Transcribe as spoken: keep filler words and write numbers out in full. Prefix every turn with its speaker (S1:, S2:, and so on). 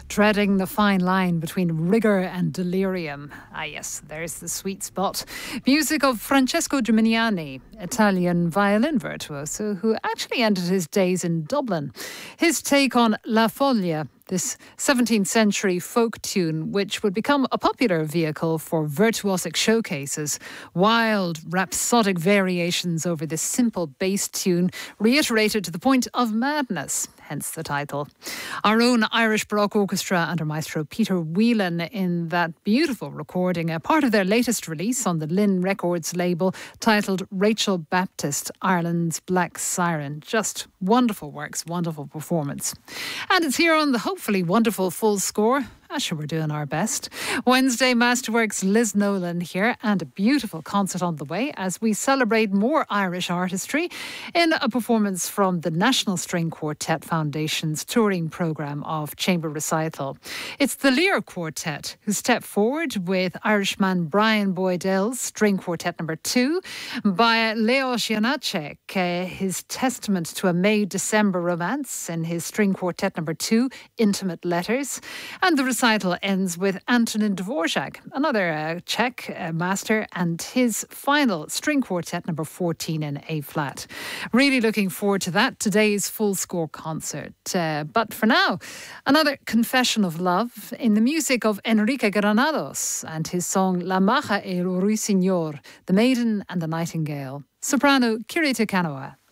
S1: treading the fine line between rigour and delirium. Ah yes, there's the sweet spot. Music of Francesco Gimignani, Italian violin virtuoso who actually ended his days in Dublin. His take on La Foglia, this seventeenth century folk tune, which would become a popular vehicle for virtuosic showcases. Wild, rhapsodic variations over this simple bass tune, reiterated to the point of madness, hence the title. Our own Irish Baroque Orchestra under Maestro Peter Whelan in that beautiful recording, a part of their latest release on the Lynn Records label, titled Rachel Baptist, Ireland's Black Siren. Just wonderful works, wonderful performance. And it's here on the hopefully wonderful Full Score. I'm sure we're doing our best. Wednesday, Masterworks, Liz Nolan here, and a beautiful concert on the way as we celebrate more Irish artistry in a performance from the National String Quartet Foundation's touring programme of chamber recital. It's the Lear Quartet who step forward with Irishman Brian Boydell's String Quartet number two, by Leos Janacek, uh, his Testament to a May-December Romance in his String Quartet number two, Intimate Letters, and the recital ends with Antonin Dvorak, another uh, Czech uh, master, and his final string quartet number fourteen in A flat. Really looking forward to that, today's Full Score concert. Uh, but for now, another confession of love in the music of Enrique Granados and his song La Maja e el Ruiseñor, The Maiden and the Nightingale. Soprano Kirita Canoa.